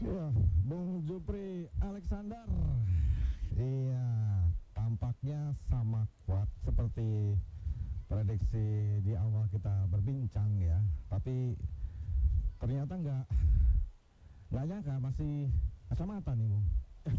Ya, Bung Jupri Alexander. Iya, tampaknya sama kuat seperti prediksi di awal kita berbincang ya. Tapi ternyata nggak nyangka masih kacamata nih, Bung.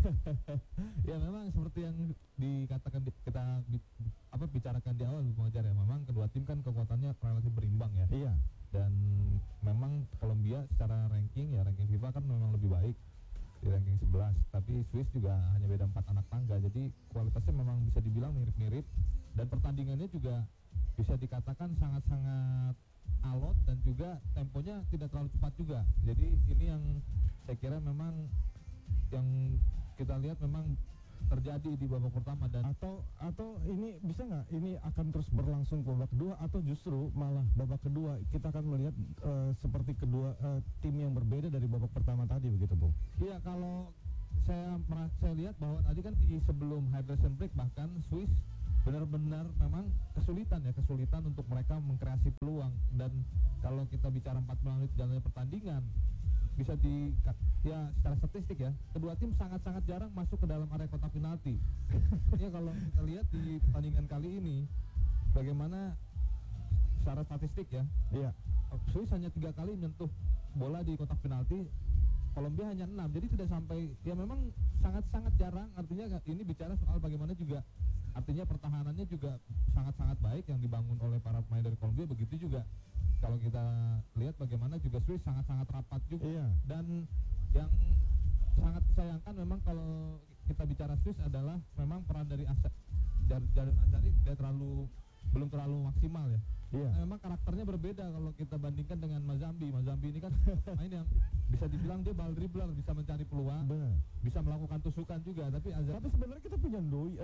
Ya memang seperti yang dikatakan kita bicarakan di awal Bung Ajar ya. Memang kedua tim kan kekuatannya relatif berimbang ya. Iya. Dan memang Kolombia secara ranking FIFA kan memang lebih baik di ranking 11, tapi Swiss juga hanya beda 4 anak tangga. Jadi kualitasnya memang bisa dibilang mirip-mirip dan pertandingannya juga bisa dikatakan sangat-sangat alot dan juga temponya tidak terlalu cepat juga. Jadi ini yang saya kira memang yang kita lihat memang terjadi di babak pertama. Dan atau ini bisa nggak ini akan terus berlangsung ke babak kedua, atau justru malah babak kedua kita akan melihat seperti kedua tim yang berbeda dari babak pertama tadi, begitu, Bung? Iya, kalau saya lihat bahwa tadi kan di sebelum hydration break bahkan Swiss benar-benar memang kesulitan untuk mereka mengkreasi peluang. Dan kalau kita bicara 40 menit jalannya pertandingan, bisa secara statistik ya, kedua tim sangat-sangat jarang masuk ke dalam area kotak penalti. Ya kalau kita lihat di pertandingan kali ini bagaimana secara statistik ya. Iya. Swiss hanya 3 kali menyentuh bola di kotak penalti, Kolombia hanya 6. Jadi tidak sampai, ya memang sangat-sangat jarang. Artinya ini bicara soal bagaimana juga artinya pertahanannya juga sangat-sangat baik yang dibangun oleh para pemain dari Kolombia. Begitu juga kalau kita lihat bagaimana juga Swiss sangat-sangat rapat juga. Iya. Dan yang sangat disayangkan memang kalau kita bicara Swiss adalah memang peran dari Jadon Azari belum terlalu maksimal ya. Iya. Nah, memang karakternya berbeda kalau kita bandingkan dengan Mazambi. Mazambi ini kan pemain yang bisa dibilang dia ball dribbler, bisa mencari peluang, Benar. bisa melakukan tusukan juga. Tapi Sebenarnya kita punya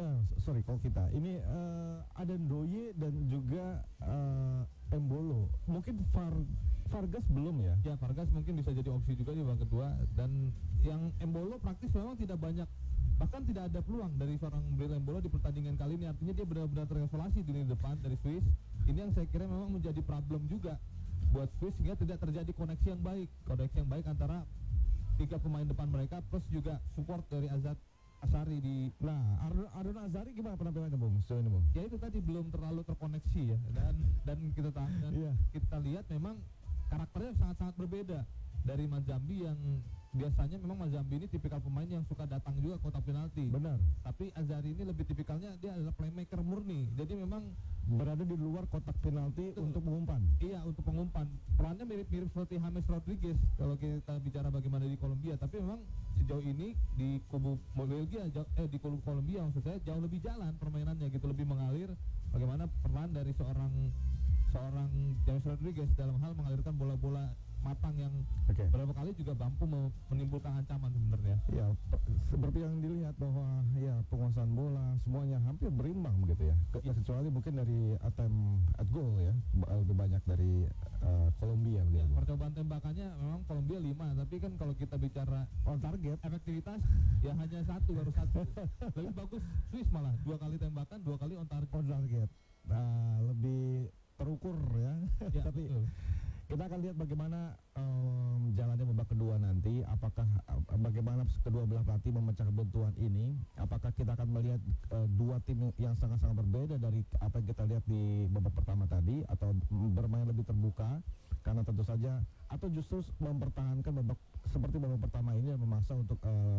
ini ada Ndoye dan juga Embolo. Mungkin Vargas belum ya? Ya, Vargas mungkin bisa jadi opsi juga di babak kedua. Dan yang Embolo praktis memang tidak banyak, bahkan tidak ada peluang dari seorang Bril Embolo di pertandingan kali ini. Artinya dia benar-benar terisolasi di lini depan dari Swiss. Ini yang saya kira memang menjadi problem juga buat Swiss, sehingga tidak terjadi koneksi yang baik antara 3 pemain depan mereka plus juga support dari Azad Azari di. Nah, Ardon Azari gimana penampilannya, Bung? Ini, Bung. Ya itu tadi belum terlalu terkoneksi ya. Dan kita lihat memang karakternya sangat-sangat berbeda dari Mazambi, yang biasanya memang Mazambi ini tipikal pemain yang suka datang juga ke kotak penalti. Benar. Tapi Azari ini lebih tipikalnya dia adalah playmaker murni. Jadi memang berada di luar kotak penalti untuk mengumpan. Iya, untuk mengumpan. Perannya mirip-mirip seperti James Rodriguez kalau kita bicara bagaimana di Kolombia. Tapi memang sejauh ini di kubu Belgia, di kubu Kolombia maksud saya jauh lebih jalan permainannya gitu, lebih mengalir. Bagaimana peran dari seorang James Rodriguez dalam hal mengalirkan bola-bola matang yang beberapa kali juga mampu menimbulkan ancaman sebenarnya. Ya, seperti yang dilihat bahwa ya penguasaan bola semuanya hampir berimbang begitu ya. Kecuali mungkin dari attempt at goal ya, lebih banyak dari Kolombia ya, percobaan tembakannya memang Kolombia 5, tapi kan kalau kita bicara on target, efektivitas ya hanya baru satu. Lebih bagus Swiss malah 2 kali tembakan, 2 kali on target. Nah, lebih terukur ya. Tapi betul. Kita akan lihat bagaimana jalannya babak kedua nanti. Apakah bagaimana kedua belah pelatih memecah kebuntuan ini? Apakah kita akan melihat 2 tim yang sangat-sangat berbeda dari apa yang kita lihat di babak pertama tadi, atau bermain lebih terbuka? Karena tentu saja, atau justru mempertahankan seperti babak pertama ini dan memaksa untuk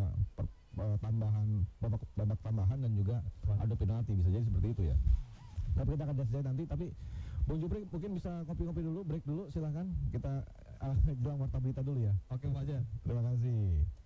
babak tambahan dan juga adu penalti, bisa jadi seperti itu ya. Tapi kita akan lihat saja nanti. Tapi Bung Jupri mungkin bisa kopi-kopi dulu, break dulu, silahkan. Kita jelang warta berita dulu ya. Oke, Pak Jan. Terima kasih.